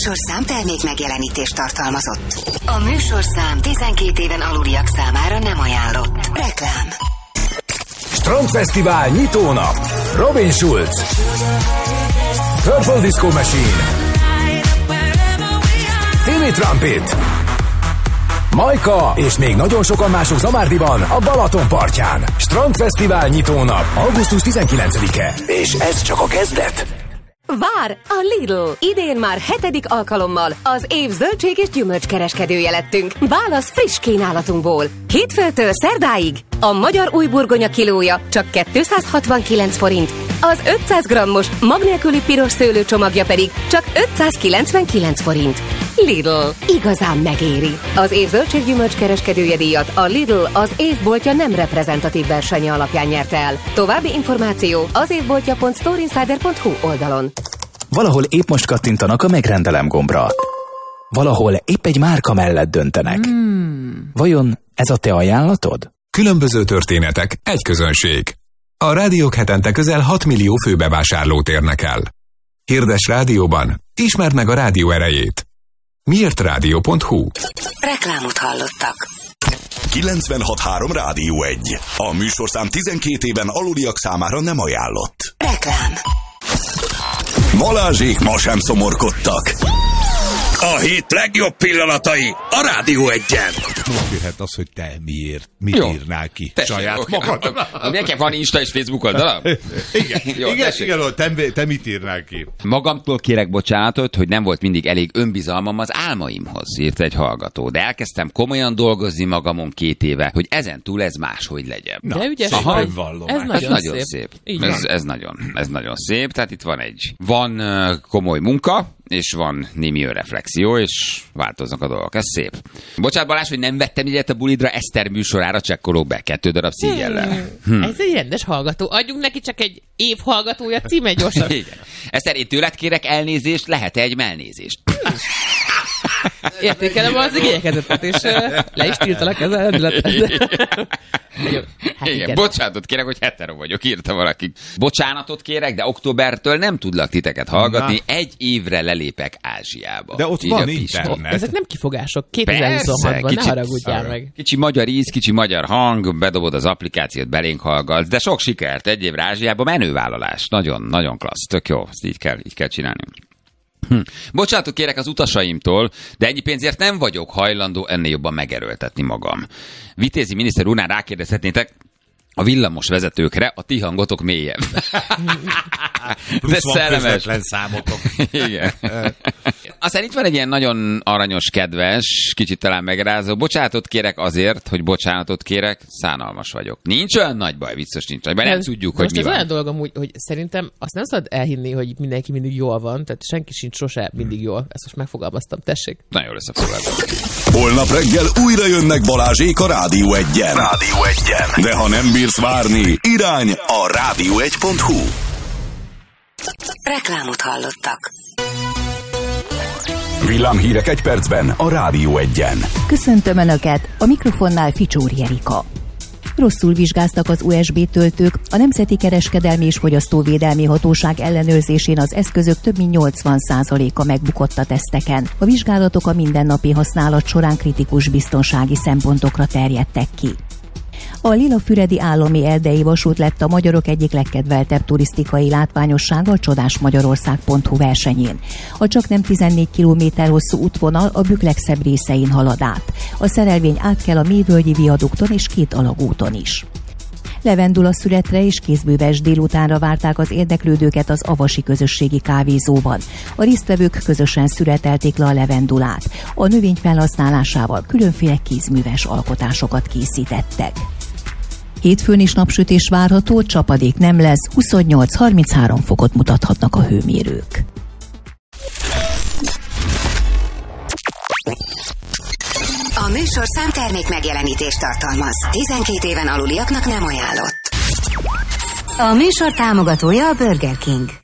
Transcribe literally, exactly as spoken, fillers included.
műsorszám termék megjelenítést tartalmazott. A műsorszám tizenkét éven aluliak számára nem ajánlott. Reklám. Strandfesztivál nyitónap. Robin Schulz, Purple Disco Machine, Timmy Trumpet, Majka és még nagyon sokan mások Zamárdiban, a Balaton partján. Strandfesztivál nyitónap, augusztus tizenkilencedike. És ez csak a kezdet. Vár a Lidl! Idén már hetedik alkalommal az év zöldség és gyümölcs kereskedője lettünk. Válasz friss kínálatunkból. Hétfőtől szerdáig a magyar újburgonya kilója csak kétszázhatvankilenc forint, az ötszáz grammos mag nélküli piros szőlő csomagja pedig csak ötszázkilencvenkilenc forint. Lidl. Igazán megéri. Az év zöldség-gyümölcs kereskedője díjat a Lidl az évboltja nem reprezentatív versenye alapján nyerte el. További információ az évboltja pont storeinsider pont hu oldalon. Valahol épp most kattintanak a megrendelem gombra. Valahol épp egy márka mellett döntenek. Hmm. Vajon ez a te ajánlatod? Különböző történetek, egy közönség. A rádiók hetente közel hat millió főbevásárlót érnek el. Hirdes rádióban, ismerd meg a rádió erejét. miért rádió pont hu. Reklámot hallottak. kilencvenhat három Rádió egy. A műsorszám tizenkét éven aluliak számára nem ajánlott. Reklám. Balázsék ma sem szomorkodtak. A hét legjobb pillanatai a Rádió egyen. Jöhet az, hogy te miért, mit jó. írnál ki Tessék, saját okay. magad. Nekem van Insta és Facebook oldala? Igen, jó, igen, igen, te, te mit írnál ki? Magamtól kérek bocsánatot, hogy nem volt mindig elég önbizalmam az álmaimhoz, írt egy hallgató. De elkezdtem komolyan dolgozni magamon két éve, hogy ezen túl ez máshogy legyen. Na, de ügyes Aha, vagy. Ez nagyon, ez nagyon szép. szép. Ez, ez, nagyon, ez nagyon szép. Tehát itt van egy, van uh, komoly munka, és van némi önreflexió, és változnak a dolgok. Ez szép. Bocsánat, Balázs, hogy nem vettem ilyet a bulidra, Eszter műsorára csekkolok be kettő darab szígyellel. Hmm. Hm. Ez egy rendes hallgató. Adjunk neki csak egy év hallgatója címe gyorsan. Igen. Eszter, én tőled kérek elnézést, lehet-e egy melnézést? Értékelem az igénykezetet, és uh, le is tiltalak ezzel rendületet. Hát igen, igen, bocsánatot kérek, hogy hetero vagyok, írta valaki. Bocsánatot kérek, de októbertől nem tudlak titeket hallgatni, na. Egy évre lelépek Ázsiába. De ott így van internet. Ezek nem kifogások. kétezer-huszonhatban ne haragudjál meg. Kicsi magyar íz, kicsi magyar hang, bedobod az applikációt, belénk hallgatsz, de sok sikert, egy évre Ázsiába, menővállalás. Nagyon, nagyon klassz, tök jó, ezt így kell, így kell csinálni. Hm. Bocsánatot kérek az utasaimtól, de ennyi pénzért nem vagyok hajlandó ennél jobban megerőltetni magam. Vitézi miniszter úrnál rákérdezhetnétek, a villamos vezetőkre a ti hangotok mélyebb. Plusz van közvetlen számotok. Igen. Aztán itt van egy ilyen nagyon aranyos, kedves, kicsit talán megrázó. Bocsánatot kérek azért, hogy bocsánatot kérek, szánalmas vagyok. Nincs olyan nagy baj, biztos nincs nagy baj, nem tudjuk, hogy mi van. Most ez olyan dolog amúgy, hogy szerintem azt nem szabad elhinni, hogy mindenki mindig jól van, tehát senki sincs sose mindig jól. Ezt most megfogalmaztam, tessék. Nagyon jól összefoglaltam. Holnap reggel újra jönnek Balázsék a Rádió egyen. Rádió egyen. De ha nem bírsz várni, irány a rádió egy pont hu. Reklámot hallottak. Villámhírek egy percben a Rádió egyen. Köszöntöm Önöket, a mikrofonnál Ficsóri Erika. Rosszul vizsgáztak az u es bé töltők, a Nemzeti Kereskedelmi és Fogyasztóvédelmi Hatóság ellenőrzésén az eszközök több mint nyolcvan százaléka megbukott a teszteken. A vizsgálatok a mindennapi használat során kritikus biztonsági szempontokra terjedtek ki. A Lilafüredi Állami Erdei Vasút lett a magyarok egyik legkedveltebb turisztikai látványossága a csodás magyarország pont hu versenyén. A csaknem tizennégy kilométer hosszú útvonal a Bükk legszebb részein halad át. A szerelvény átkel a Mévölgyi viadukton és két alagúton is. Levendula születre és kézműves délutánra várták az érdeklődőket az Avasi Közösségi Kávézóban. A résztvevők közösen születelték le a levendulát. A növény felhasználásával különféle kézműves alkotásokat készítettek. Hétfőn is napsütés várható, csapadék nem lesz, huszonnyolc-harminchárom fokot mutathatnak a hőmérők. A műsorszám termék megjelenítést tartalmaz. tizenkét éven aluliaknak nem ajánlott. A műsor támogatója a Burger King.